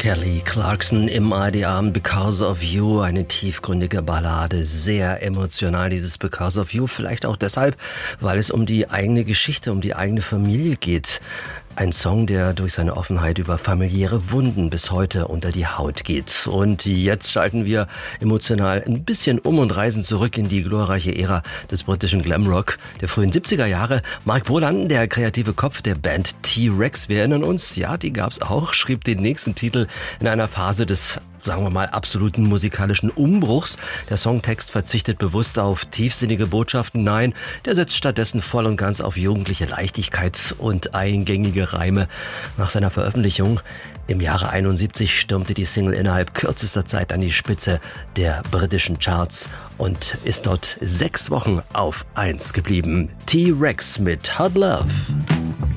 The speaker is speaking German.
Kelly Clarkson im ARD Because of You, eine tiefgründige Ballade, sehr emotional, dieses Because of You, vielleicht auch deshalb, weil es um die eigene Geschichte, um die eigene Familie geht. Ein Song, der durch seine Offenheit über familiäre Wunden bis heute unter die Haut geht. Und jetzt schalten wir emotional ein bisschen um und reisen zurück in die glorreiche Ära des britischen Glamrock der frühen 70er Jahre. Mark Bolan, der kreative Kopf der Band T-Rex, wir erinnern uns, ja, die gab's auch, schrieb den nächsten Titel in einer Phase des, sagen wir mal, absoluten musikalischen Umbruchs. Der Songtext verzichtet bewusst auf tiefsinnige Botschaften. Nein, der setzt stattdessen voll und ganz auf jugendliche Leichtigkeit und eingängige Reime. Nach seiner Veröffentlichung im Jahre 71 stürmte die Single innerhalb kürzester Zeit an die Spitze der britischen Charts und ist dort 6 Wochen auf 1 geblieben. T-Rex mit Hot Love.